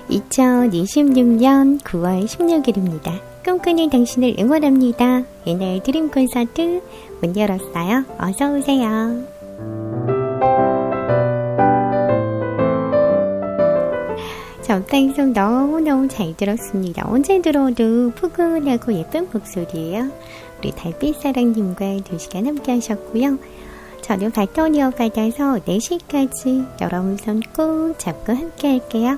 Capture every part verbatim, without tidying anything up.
이천이십육년 구월 십육일입니다. 꿈꾸는 당신을 응원합니다. 옛날 드림 콘서트 문 열었어요. 어서오세요. 저 방송 너무너무 잘 들었습니다. 언제 들어도 푸근하고 예쁜 목소리예요. 우리 달빛사랑님과 두 시간 함께 하셨고요. 저는 바톤 이어받아서 네 시까지 여러분 손 꼭 잡고 함께 할게요.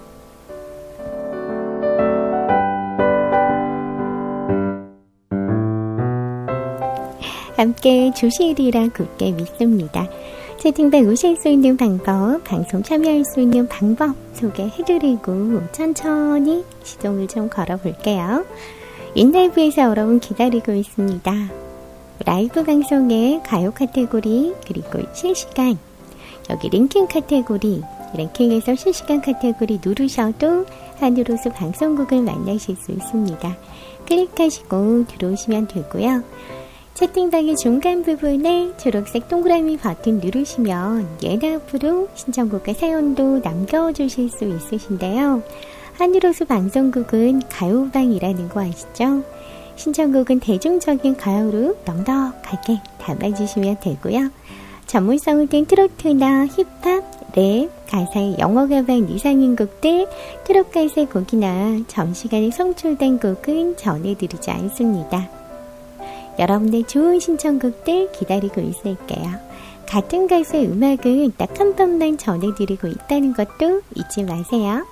함께 주시리라 굳게 믿습니다. 채팅방 오실 수 있는 방법, 방송 참여할 수 있는 방법 소개해드리고 천천히 시동을 좀 걸어볼게요. 인라이브에서 여러분 기다리고 있습니다. 라이브 방송에 가요 카테고리 그리고 실시간 여기 랭킹 카테고리 랭킹에서 실시간 카테고리 누르셔도 한유로스 방송국을 만나실 수 있습니다. 클릭하시고 들어오시면 되고요. 채팅방의 중간 부분에 초록색 동그라미 버튼 누르시면 예나 앞으로 신청곡과 사연도 남겨주실 수 있으신데요. 한유로스 방송국은 가요방이라는 거 아시죠? 신청곡은 대중적인 가요로 넉넉하게 담아주시면 되고요. 전문성을 띈 트로트나 힙합, 랩, 가사의 영어 가방 이상인 곡들, 트롯 가사의 곡이나 점시간에 송출된 곡은 전해드리지 않습니다. 여러분의 좋은 신청곡들 기다리고 있을게요. 같은 가수의 음악은 딱 한 번만 전해드리고 있다는 것도 잊지 마세요.